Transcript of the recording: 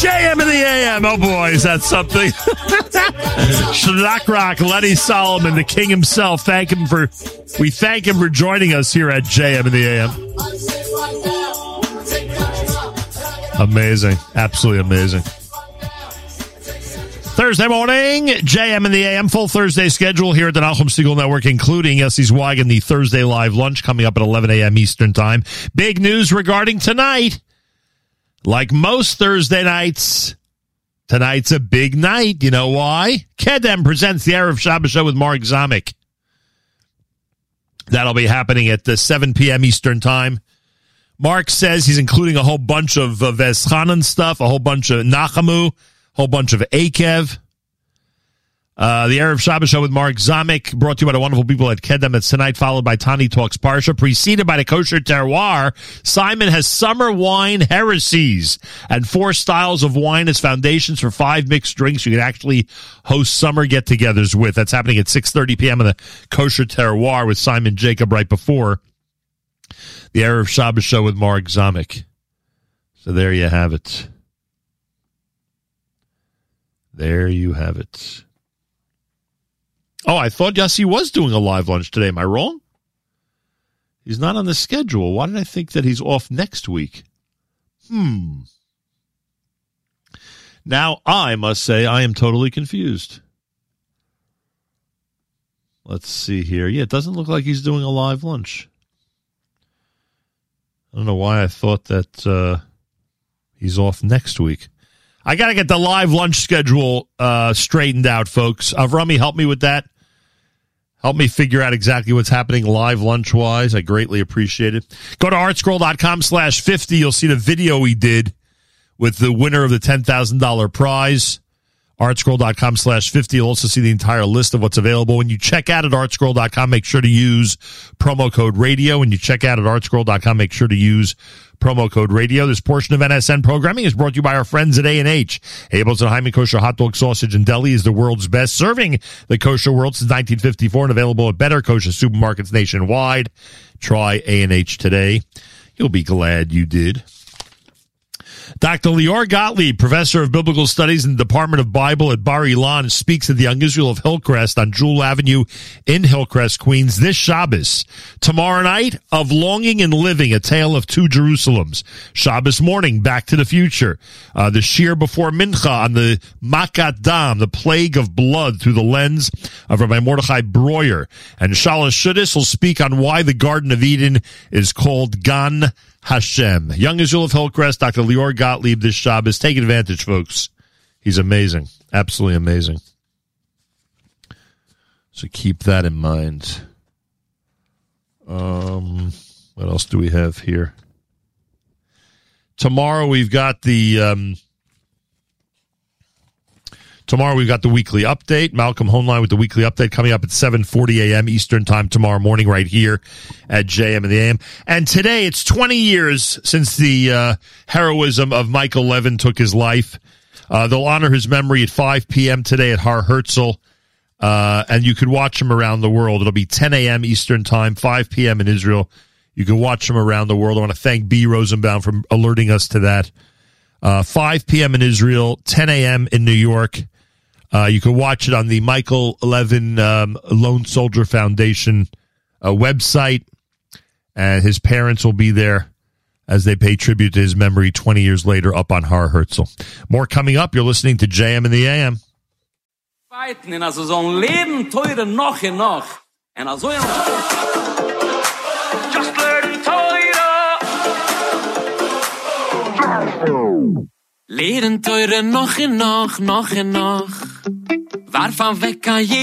JM in the AM. Oh, boy, is that something? Shlock Rock, Lenny Solomon, the king himself. We thank him for joining us here at JM in the AM. Amazing. Absolutely amazing. Thursday morning, JM in the AM, full Thursday schedule here at the Nachum Segal Network, including Yossi Zweig and the Thursday Live Lunch coming up at 11 a.m. Eastern Time. Big news regarding tonight. Like most Thursday nights, tonight's a big night. You know why? Kedem presents the Erev Shabbos Show with Mark Zamek. That'll be happening at 7 p.m. Eastern Time. Mark says he's including a whole bunch of Veschanan stuff, a whole bunch of Nachamu, a whole bunch of Akev. The Erev Shabbos Show with Mark Zamek, brought to you by the wonderful people at Kedem. It's tonight, followed by Tani Talks Parsha, preceded by the Kosher Terroir. Simon has summer wine heresies and 4 styles of wine as foundations for 5 mixed drinks you can actually host summer get-togethers with. That's happening at 6:30 p.m. on the Kosher Terroir with Simon Jacob right before the Erev Shabbos Show with Mark Zamek. So there you have it. There you have it. Oh, I thought Yossi was doing a live lunch today. Am I wrong? He's not on the schedule. Why did I think that he's off next week? Now, I must say, I am totally confused. Let's see here. Yeah, it doesn't look like he's doing a live lunch. I don't know why I thought that he's off next week. I got to get the live lunch schedule straightened out, folks. Avrami, help me with that. Help me figure out exactly what's happening live lunch-wise. I greatly appreciate it. Go to artscroll.com/50. You'll see the video we did with the winner of the $10,000 prize. artscroll.com/50. You'll also see the entire list of what's available. When you check out at artscroll.com, make sure to use promo code radio. When you check out at artscroll.com, make sure to use promo code radio. This portion of NSN programming is brought to you by our friends at A&H. Abel's and Hyman Kosher Hot Dog Sausage and Deli is the world's best, serving the kosher world since 1954 and available at better kosher supermarkets nationwide. Try A&H today. You'll be glad you did. Dr. Lior Gottlieb, professor of biblical studies in the Department of Bible at Bar Ilan, speaks at the Young Israel of Hillcrest on Jewel Avenue in Hillcrest, Queens, this Shabbos. Tomorrow night, Of Longing and Living, a Tale of Two Jerusalems. Shabbos morning, Back to the Future. The Shir before Mincha on the Makat Dam, the Plague of Blood, through the lens of Rabbi Mordechai Breuer. And Shalosh Shudis will speak on why the Garden of Eden is called Gan Hashem. Young Israel of Hillcrest, Dr. Lior Gottlieb this Shabbos. Take advantage, folks. He's amazing. Absolutely amazing. So keep that in mind. What else do we have here? Tomorrow we've got the weekly update. Malcolm Hoenlein with the weekly update coming up at 7:40 a.m. Eastern Time tomorrow morning right here at JM in the AM. And today it's 20 years since the heroism of Michael Levin took his life. They'll honor his memory at 5 p.m. today at Har Herzl. And you could watch him around the world. It'll be 10 a.m. Eastern Time, 5 p.m. in Israel. You can watch him around the world. I want to thank B. Rosenbaum for alerting us to that. 5 p.m. in Israel, 10 a.m. in New York. You can watch it on the Michael Levin Lone Soldier Foundation website, and his parents will be there as they pay tribute to his memory 20 years later up on Har Herzl. More coming up. You're listening to JM in the AM. Fighten in also so ein Leben teure noch und noch. Und also just learn teure. Leben teure noch und noch, noch und noch. Waarvan weg kan je